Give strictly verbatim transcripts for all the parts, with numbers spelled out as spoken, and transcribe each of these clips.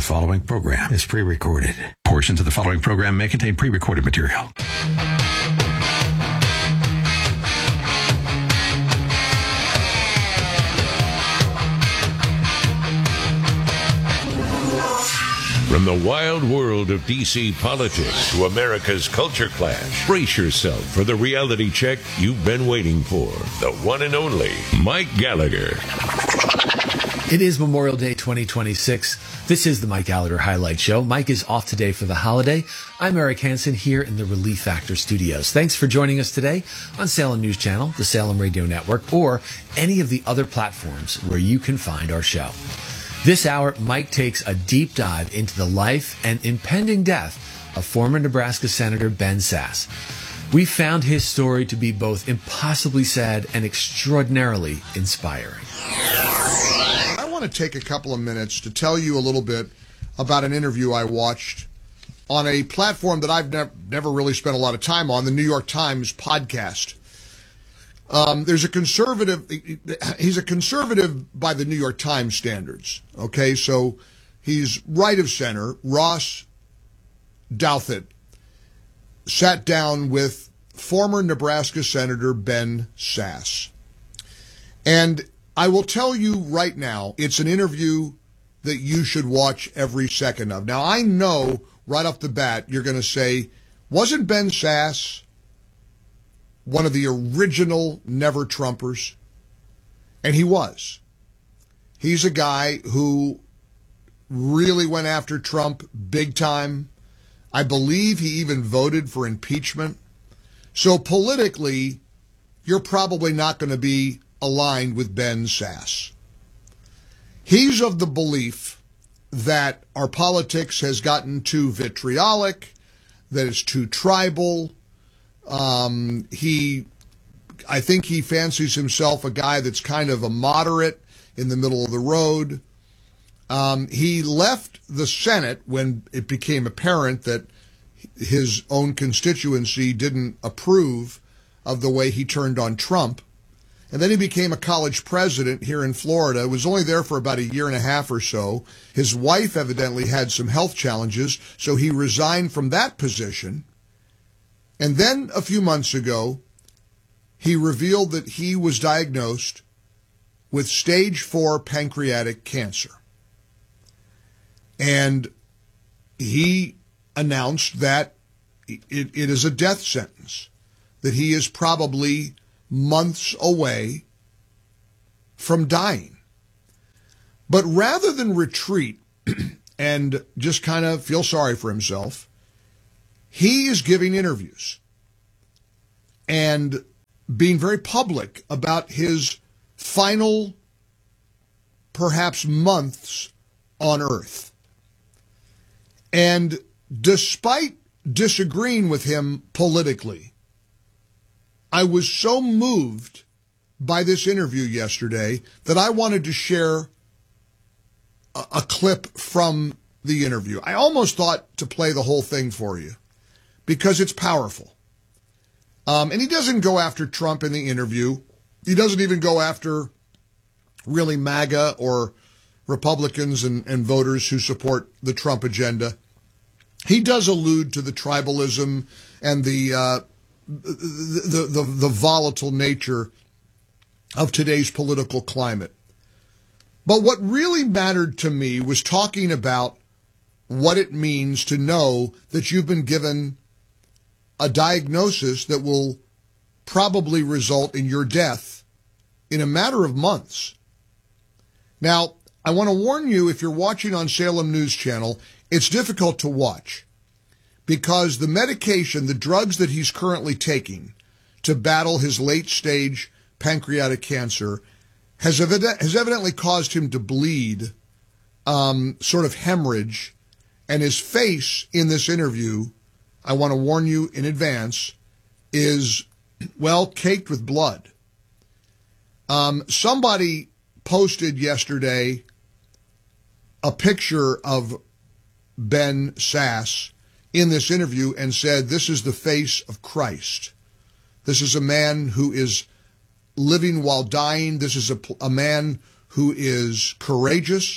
following program is pre-recorded. Portions of the following program may contain pre-recorded material. From the wild world of D C politics to America's culture clash, brace yourself for the reality check you've been waiting for. The one and only Mike Gallagher. It is Memorial Day twenty twenty-six. This is the Mike Gallagher Highlight Show. Mike is off today for the holiday. I'm Eric Hansen here in the Relief Factor studios. Thanks for joining us today on Salem News Channel, the Salem Radio Network, or any of the other platforms where you can find our show. This hour, Mike takes a deep dive into the life and impending death of former Nebraska Senator Ben Sasse. We found his story to be both impossibly sad and extraordinarily inspiring. I want to take a couple of minutes to tell you a little bit about an interview I watched on a platform that I've nev- never really spent a lot of time on, the New York Times podcast. Um, there's a conservative, he's a conservative by the New York Times standards, okay? So he's right of center. Ross Douthat sat down with former Nebraska Senator Ben Sasse. And I will tell you right now, it's an interview that you should watch every second of. Now, I know right off the bat you're going to say, wasn't Ben Sasse one of the original Never Trumpers? And he was. He's a guy who really went after Trump big time. I believe he even voted for impeachment. So politically, you're probably not going to be aligned with Ben Sasse. He's of the belief that our politics has gotten too vitriolic, that it's too tribal. Um, he, I think he fancies himself a guy that's kind of a moderate in the middle of the road. Um, he left the Senate when it became apparent that his own constituency didn't approve of the way he turned on Trump. And then he became a college president here in Florida. Was only there for about a year and a half or so. His wife evidently had some health challenges, so he resigned from that position. And then a few months ago, he revealed that he was diagnosed with stage four pancreatic cancer. And he announced that it, it is a death sentence, that he is probably months away from dying. But rather than retreat and just kind of feel sorry for himself, he is giving interviews and being very public about his final, perhaps months on Earth. And despite disagreeing with him politically, I was so moved by this interview yesterday that I wanted to share a, a clip from the interview. I almost thought to play the whole thing for you, because it's powerful. Um, and he doesn't go after Trump in the interview. He doesn't even go after really MAGA or Republicans and, and voters who support the Trump agenda. He does allude to the tribalism and the, uh, the, the, the volatile nature of today's political climate. But what really mattered to me was talking about what it means to know that you've been given a diagnosis that will probably result in your death in a matter of months. Now, I want to warn you, if you're watching on Salem News Channel, it's difficult to watch because the medication, the drugs that he's currently taking to battle his late-stage pancreatic cancer has, evident, has evidently caused him to bleed, um, sort of hemorrhage, and his face in this interview, I want to warn you in advance, is, well, caked with blood. Um, somebody posted yesterday a picture of Ben Sasse in this interview and said, this is the face of Christ. This is a man who is living while dying. This is a, a man who is courageous.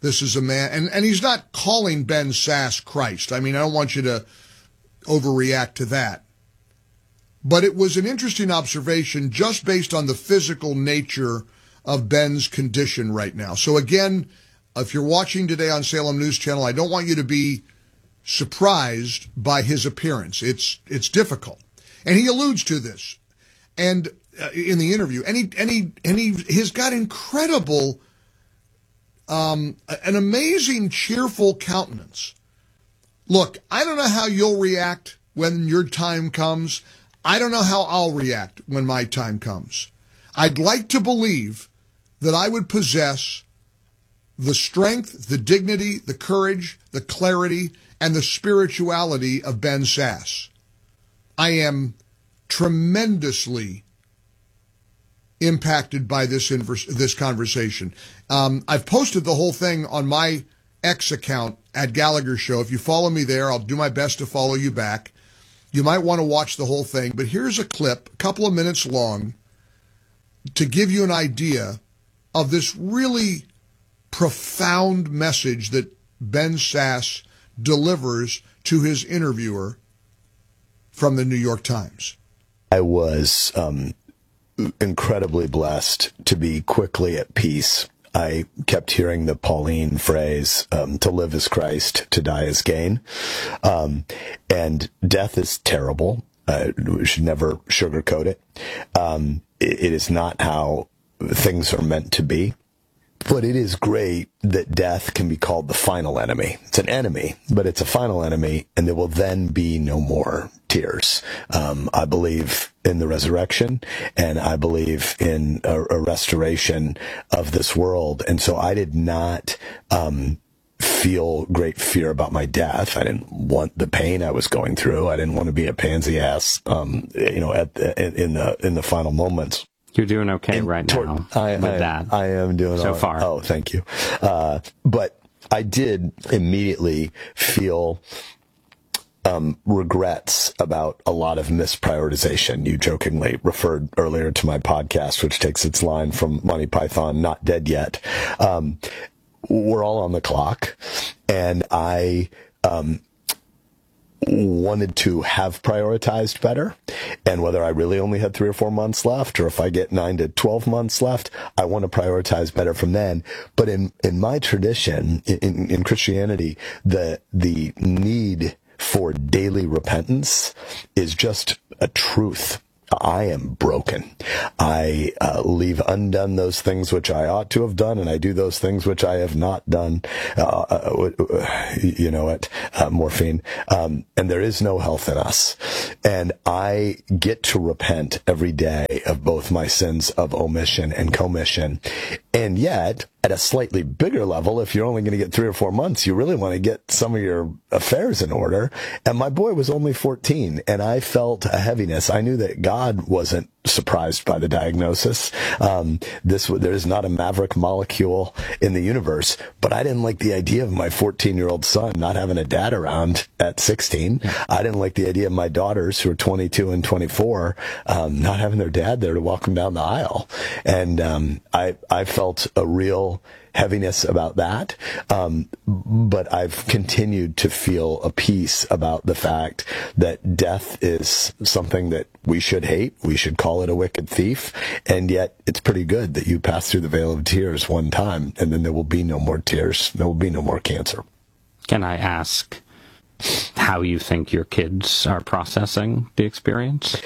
This is a man, and, and he's not calling Ben Sasse Christ. I mean, I don't want you to overreact to that. But it was an interesting observation just based on the physical nature of Ben's condition right now. So again, if you're watching today on Salem News Channel, I don't want you to be surprised by his appearance. It's it's difficult. And he alludes to this and uh, in the interview. And he, and he, and he, he's got incredible, um, an amazing, cheerful countenance. Look, I don't know how you'll react when your time comes. I don't know how I'll react when my time comes. I'd like to believe that I would possess the strength, the dignity, the courage, the clarity, and the spirituality of Ben Sasse. I am tremendously impacted by this inverse, this conversation. Um, I've posted the whole thing on my X account at Gallagher Show. If you follow me there, I'll do my best to follow you back. You might want to watch the whole thing, but here's a clip, a couple of minutes long, to give you an idea of this really profound message that Ben Sasse delivers to his interviewer from the New York Times. I was um, incredibly blessed to be quickly at peace. I kept hearing the Pauline phrase, um, to live is Christ, to die is gain. Um, and death is terrible. Uh, we should never sugarcoat it. Um, it. It is not how things are meant to be. But it is great that death can be called the final enemy. It's an enemy, but it's a final enemy, and there will then be no more tears. Um, I believe in the resurrection, and I believe in a, a restoration of this world. And so I did not um, feel great fear about my death. I didn't want the pain I was going through. I didn't want to be a pansy ass, um, you know, at the, in, in the in the final moments. You're doing okay and right toward, now I, with I, that. I am doing so all, far. Oh, thank you. Uh, but I did immediately feel um, regrets about a lot of misprioritization. You jokingly referred earlier to my podcast, which takes its line from Monty Python, Not Dead Yet. Um, we're all on the clock, and I um, wanted to have prioritized better. And whether I really only had three or four months left, or if I get nine to twelve months left, I want to prioritize better from then. But in, in my tradition, in, in Christianity, the, the need for daily repentance is just a truth. I am broken. I uh, leave undone those things which I ought to have done, and I do those things which I have not done. Uh, uh, you know it, uh, morphine. Um, and there is no health in us. And I get to repent every day of both my sins of omission and commission. And yet, at a slightly bigger level, if you're only going to get three or four months, you really want to get some of your affairs in order. And my boy was only fourteen, and I felt a heaviness. I knew that God wasn't surprised by the diagnosis. Um, this, there is not a maverick molecule in the universe, but I didn't like the idea of my fourteen-year-old son not having a dad around at sixteen. I didn't like the idea of my daughters, who are twenty-two and twenty-four, um, not having their dad there to walk them down the aisle. And um, I, I felt a real heaviness about that. Um, but I've continued to feel a peace about the fact that death is something that we should hate. We should call it a wicked thief. And yet it's pretty good that you pass through the veil of tears one time, and then there will be no more tears. There will be no more cancer. Can I ask how you think your kids are processing the experience?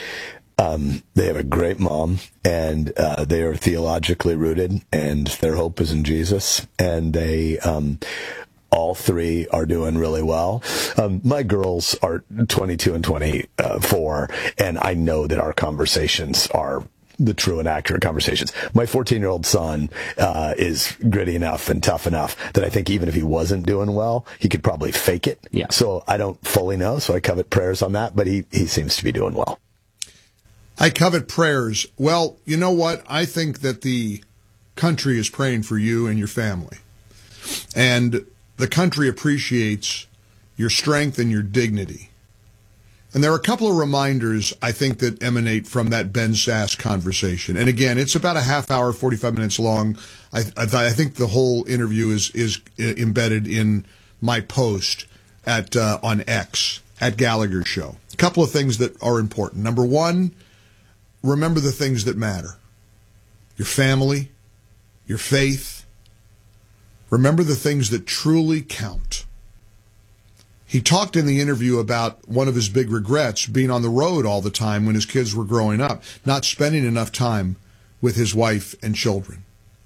Um, they have a great mom, and uh, they are theologically rooted, and their hope is in Jesus. And they, um, all three are doing really well. Um, my girls are twenty-two and twenty-four, and I know that our conversations are the true and accurate conversations. My fourteen-year-old son uh, is gritty enough and tough enough that I think even if he wasn't doing well, he could probably fake it. Yeah. So I don't fully know, so I covet prayers on that, but he, he seems to be doing well. I covet prayers. Well, you know what? I think that the country is praying for you and your family. And the country appreciates your strength and your dignity. And there are a couple of reminders, I think, that emanate from that Ben Sasse conversation. And again, it's about a half hour, forty-five minutes long. I, I, I think the whole interview is, is embedded in my post at uh, on X, at Gallagher Show. A couple of things that are important. Number one, remember the things that matter. Your family, your faith. Remember the things that truly count. He talked in the interview about one of his big regrets being on the road all the time when his kids were growing up, not spending enough time with his wife and children.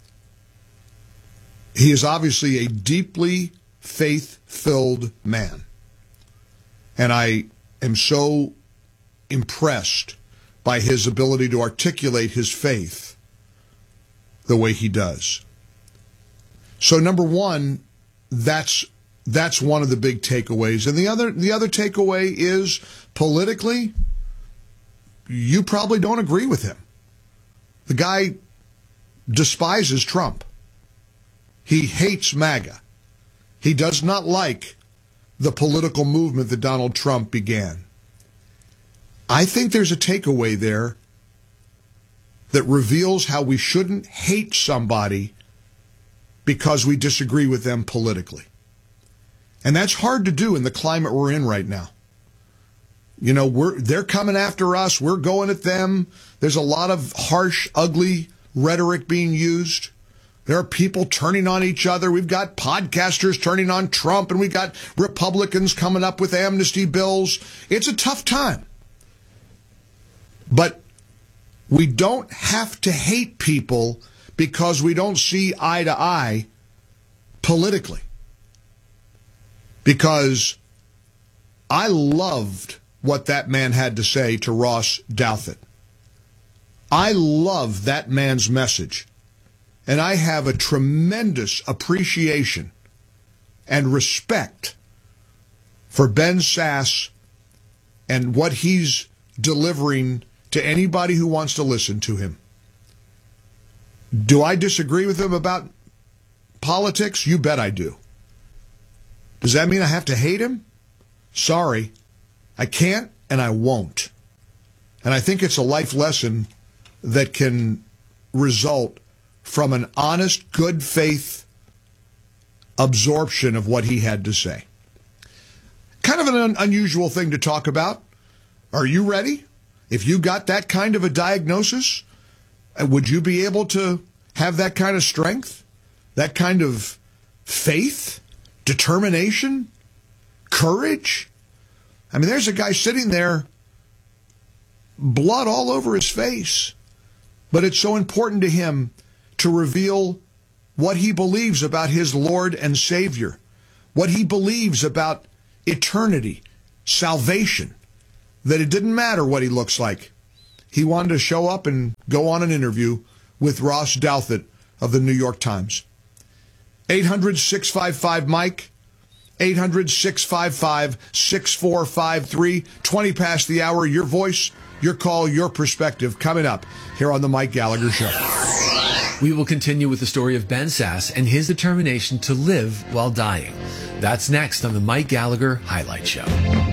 He is obviously a deeply faith-filled man. And I am so impressed by his ability to articulate his faith the way he does. So number one, that's that's one of the big takeaways. And the other the other takeaway is politically, you probably don't agree with him. The guy despises Trump. He hates MAGA. He does not like the political movement that Donald Trump began. I think there's a takeaway there that reveals how we shouldn't hate somebody because we disagree with them politically. And that's hard to do in the climate we're in right now. You know, we're they're coming after us. We're going at them. There's a lot of harsh, ugly rhetoric being used. There are people turning on each other. We've got podcasters turning on Trump, and we've got Republicans coming up with amnesty bills. It's a tough time. But we don't have to hate people because we don't see eye to eye politically. Because I loved what that man had to say to Ross Douthat. I love that man's message. And I have a tremendous appreciation and respect for Ben Sasse and what he's delivering to anybody who wants to listen to him. Do I disagree with him about politics? You bet I do. Does that mean I have to hate him? Sorry. I can't and I won't. And I think it's a life lesson that can result from an honest, good faith absorption of what he had to say. Kind of an un- unusual thing to talk about. Are you ready? If you got that kind of a diagnosis, would you be able to have that kind of strength, that kind of faith, determination, courage? I mean, there's a guy sitting there, blood all over his face, but it's so important to him to reveal what he believes about his Lord and Savior, what he believes about eternity, salvation, that it didn't matter what he looks like. He wanted to show up and go on an interview with Ross Douthat of the New York Times. eight hundred, six five five, Mike, eight hundred, six five five, six four five three, twenty past the hour. Your voice, your call, your perspective coming up here on the Mike Gallagher Show. We will continue with the story of Ben Sasse and his determination to live while dying. That's next on the Mike Gallagher Highlight Show.